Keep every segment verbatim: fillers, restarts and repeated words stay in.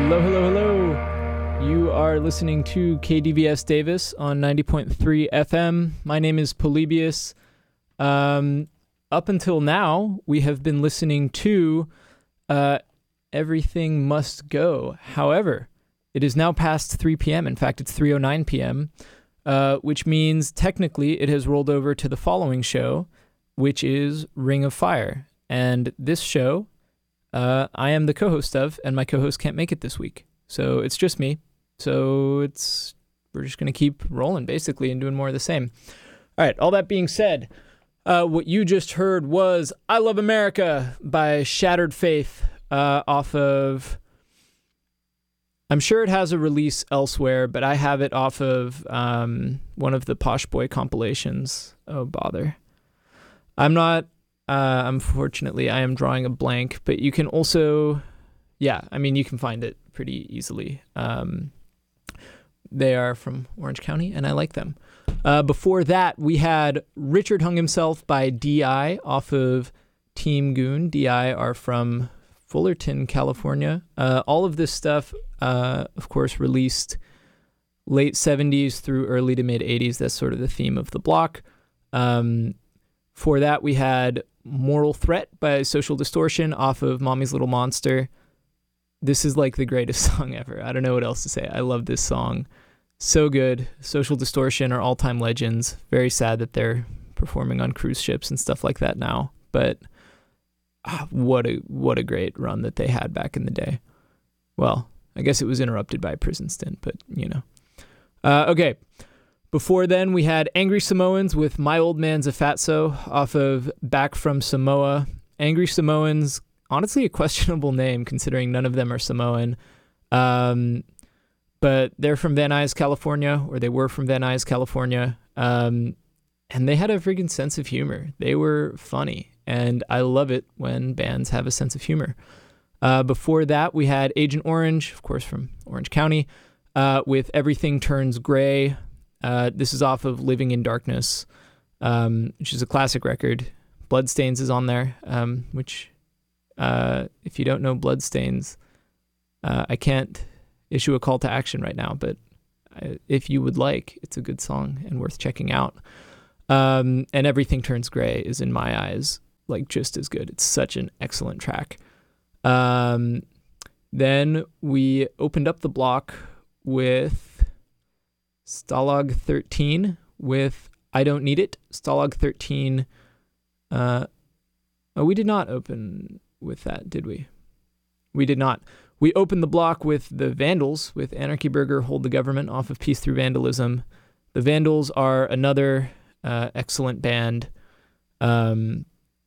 Hello, hello, hello. You are listening to K D V S Davis on ninety point three F M. My name is Polybius. Um, up until now, we have been listening to uh, Everything Must Go. However, it is now past three p.m. In fact, it's three oh nine p.m., uh, which means technically it has rolled over to the following show, which is Ring of Fire. And this show, uh, I am the co-host of, and my co-host can't make it this week. So it's just me. So it's we're just going to keep rolling, basically, and doing more of the same. All right, all that being said, uh, what you just heard was I Love America by Shattered Faith uh, off of... I'm sure it has a release elsewhere, but I have it off of um, one of the Posh Boy compilations. Oh, bother. I'm not... Uh, unfortunately, I am drawing a blank, but you can also, yeah, I mean, you can find it pretty easily. Um, they are from Orange County, and I like them. Uh, before that, we had Richard Hung Himself by D I off of Team Goon. D I are from Fullerton, California. Uh, all of this stuff, uh, of course, released late seventies through early to mid eighties. That's sort of the theme of the block. Um, for that, we had Moral Threat by Social Distortion off of Mommy's Little Monster. This is like the greatest song ever. I don't know what else to say. I love this song. So good. Social Distortion are all-time legends. Very sad that they're performing on cruise ships and stuff like that now. But ah, what a what a great run that they had back in the day. Well, I guess it was interrupted by a prison stint, but you know. Uh, okay. Before then, we had Angry Samoans with My Old Man's a Fatso off of Back from Samoa. Angry Samoans, honestly a questionable name considering none of them are Samoan. Um, but they're from Van Nuys, California, or they were from Van Nuys, California. Um, and they had a freaking sense of humor. They were funny, and I love it when bands have a sense of humor. Uh, before that, we had Agent Orange, of course from Orange County, uh, with Everything Turns Gray. Uh, this is off of Living in Darkness, um, which is a classic record. Bloodstains is on there, um, which, uh, if you don't know Bloodstains, uh, I can't issue a call to action right now, but I, if you would like, it's a good song and worth checking out. Um, and Everything Turns Gray is, in my eyes, like just as good. It's such an excellent track. Um, then we opened up the block with Stalag thirteen with I Don't Need It. Stalag thirteen. Uh, oh, we did not open with that, did we? We did not. We opened the block with the Vandals, with Anarchy Burger, Hold the Government off of Peace Through Vandalism. The Vandals are another uh, excellent band um,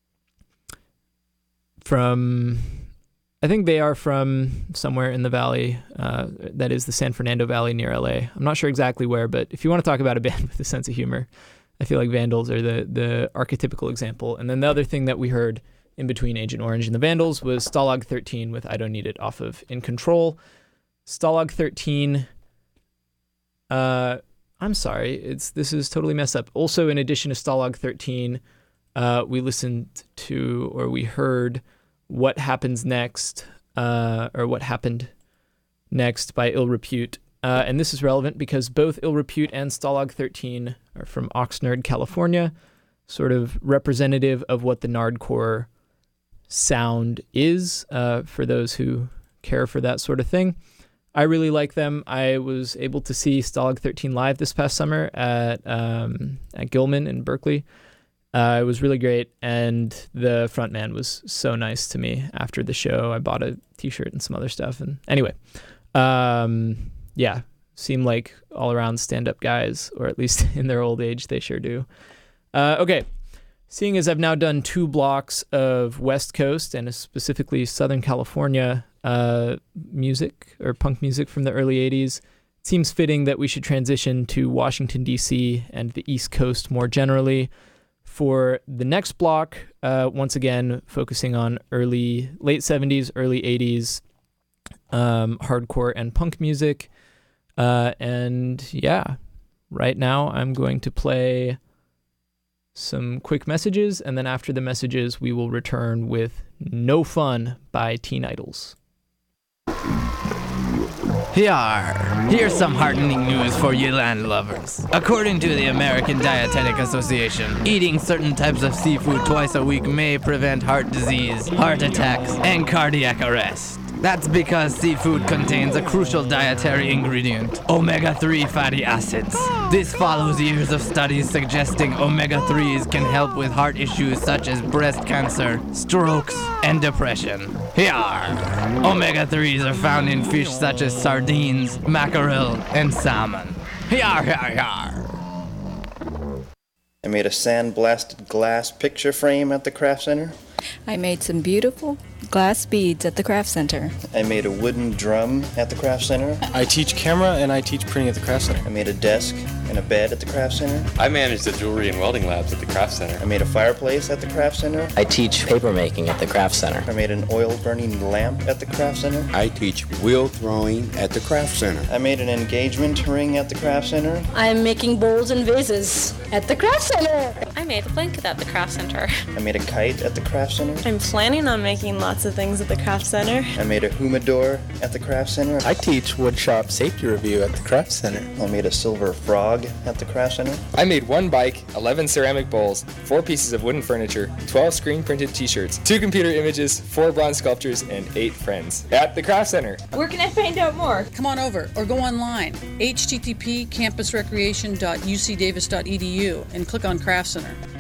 from... I think they are from somewhere in the valley, uh, that is the San Fernando Valley near L A. I'm not sure exactly where, but if you want to talk about a band with a sense of humor, I feel like Vandals are the, the archetypical example. And then the other thing that we heard in between Agent Orange and the Vandals was Stalag thirteen with I Don't Need It off of In Control. Stalag thirteen, uh, I'm sorry, it's this is totally messed up. Also, in addition to Stalag thirteen, uh, we listened to, or we heard What Happens Next, uh, or What Happened Next by Ill Repute. Uh, and this is relevant because both Ill Repute and Stalag thirteen are from Oxnard, California, sort of representative of what the Nardcore sound is, uh, for those who care for that sort of thing. I really like them. I was able to see Stalag thirteen live this past summer at um, at Gilman in Berkeley. Uh, it was really great, and the frontman was so nice to me after the show. I bought a t-shirt and some other stuff, and anyway, um, yeah, seem like all-around stand-up guys, or at least in their old age, they sure do. Uh, okay, seeing as I've now done two blocks of West Coast, and specifically Southern California uh, music, or punk music from the early eighties, it seems fitting that we should transition to Washington, D C, and the East Coast more generally. For the next block, uh, once again, focusing on early, late seventies, early eighties, um, hardcore and punk music. Uh, and yeah, right now I'm going to play some quick messages, and then after the messages, we will return with No Fun by Teen Idols. Yar! Here's some heartening news for you land lovers. According to the American Dietetic Association, eating certain types of seafood twice a week may prevent heart disease, heart attacks, and cardiac arrest. That's because seafood contains a crucial dietary ingredient, omega three fatty acids. This follows years of studies suggesting omega threes can help with heart issues such as breast cancer, strokes, and depression. Yar! omega threes are found in fish such as sardines, mackerel, and salmon. Yar, yar, yar! I made a sandblasted glass picture frame at the craft center. I made some beautiful glass beads at the craft center. I made a wooden drum at the craft center. I teach camera and I teach printing at the craft center. I made a desk and a bed at the craft center. I manage the jewelry and welding labs at the craft center. I made a fireplace at the craft center. I teach paper making at the craft center. I made an oil burning lamp at the craft center. I teach wheel throwing at the craft center. I made an engagement ring at the craft center. I'm making bowls and vases at the craft center. I made a blanket at the craft center. I made a kite at the craft center. I'm planning on making lots of things at the craft center. I made a humidor at the craft center. I teach woodshop safety review at the craft center. I made a silver frog at the craft center. I made one bike, eleven ceramic bowls, four pieces of wooden furniture, twelve screen printed t-shirts, two computer images, four bronze sculptures, and eight friends at the craft center. Where can I find out more? Come on over or go online, h t t p campus recreation dot u c davis dot e d u, and click on Craft Center.